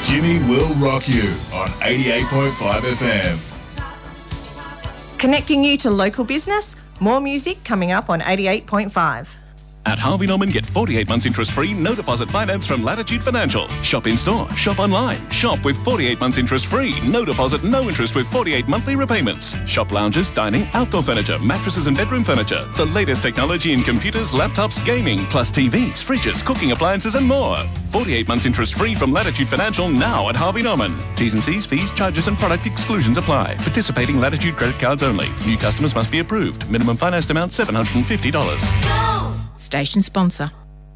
Jimmy will rock you on 88.5 FM. Connecting you to local business. More music coming up on 88.5. At Harvey Norman, get 48 months interest-free, no deposit finance from Latitude Financial. Shop in-store, shop online. Shop with 48 months interest-free, no deposit, no interest with 48 monthly repayments. Shop lounges, dining, outdoor furniture, mattresses and bedroom furniture. The latest technology in computers, laptops, gaming, plus TVs, fridges, cooking appliances and more. 48 months interest-free from Latitude Financial now at Harvey Norman. T's and C's, fees, charges and product exclusions apply. Participating Latitude credit cards only. New customers must be approved. Minimum financed amount $750. Station sponsor.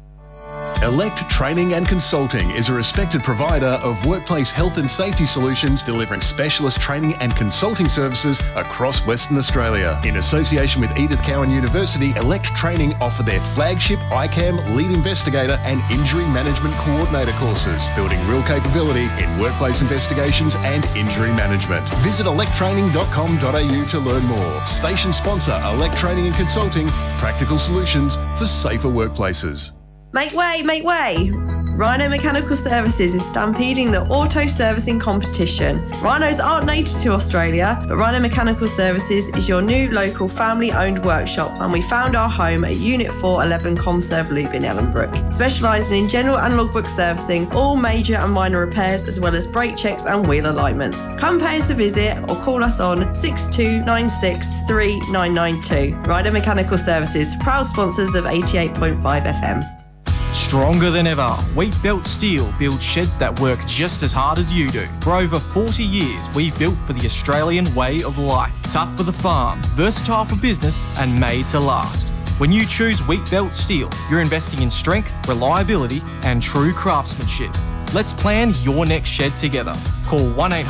Elect Training and Consulting is a respected provider of workplace health and safety solutions, delivering specialist training and consulting services across Western Australia. In association with Edith Cowan University, Elect Training offer their flagship ICAM Lead Investigator and Injury Management Coordinator courses, building real capability in workplace investigations and injury management. Visit electtraining.com.au to learn more. Station sponsor Elect Training and Consulting, practical solutions for safer workplaces. Make way, make way! Rhino Mechanical Services is stampeding the auto servicing competition. Rhinos aren't native to Australia, but Rhino Mechanical Services is your new local family-owned workshop, and we found our home at Unit 411 Comserve Loop in Ellenbrook, specialising in general and logbook servicing, all major and minor repairs, as well as brake checks and wheel alignments. Come pay us a visit or call us on 6296 3992. Rhino Mechanical Services, proud sponsors of 88.5 FM. Stronger than ever, Wheat Belt Steel builds sheds that work just as hard as you do. For over 40 years, we've built for the Australian way of life. Tough for the farm, versatile for business, and made to last. When you choose Wheat Belt Steel, you're investing in strength, reliability, and true craftsmanship. Let's plan your next shed together. Call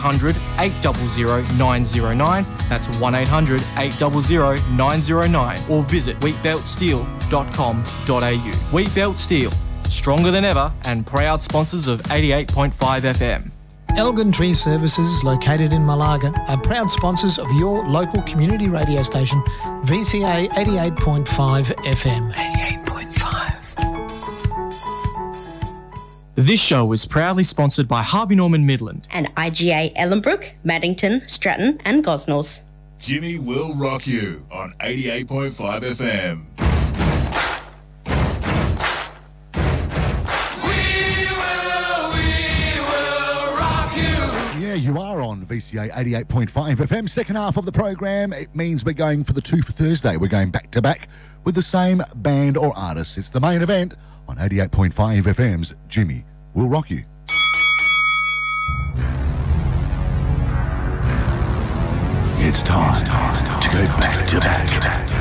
1-800-800-909, that's 1-800-800-909, or visit wheatbeltsteel.com.au. Wheat Belt Steel, stronger than ever and proud sponsors of 88.5 FM. Elgin Tree Services, located in Malaga, are proud sponsors of your local community radio station, VCA 88.5 FM. 88.5. This show is proudly sponsored by Harvey Norman Midland and IGA Ellenbrook, Maddington, Stratton and Gosnells. Jimmy will rock you on 88.5 FM. You are on VCA 88.5 FM. Second half of the program, it means we're going for the 2 for Thursday. We're going back to back with the same band or artist. It's the main event on 88.5 FM's Jimmy Will Rock You. It's time to go back to back.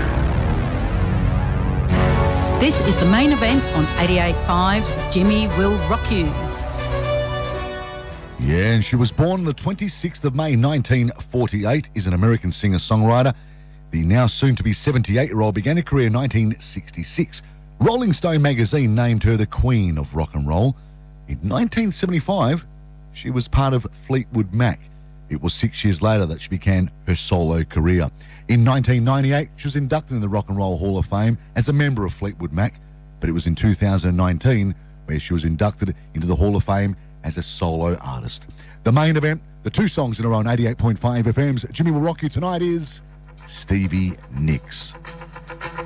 This is the main event on 88.5's Jimmy Will Rock You. Yeah, and she was born on the 26th of May 1948, is an American singer-songwriter. The now soon-to-be 78-year-old began her career in 1966. Rolling Stone magazine named her the Queen of Rock and Roll. In 1975, she was part of Fleetwood Mac. It was 6 years later that she began her solo career. In 1998, she was inducted in the Rock and Roll Hall of Fame as a member of Fleetwood Mac, but it was in 2019 where she was inducted into the Hall of Fame as a solo artist. The main event, the two songs in a row on 88.5 FM's Jimmy Will Rock You tonight is Stevie Nicks.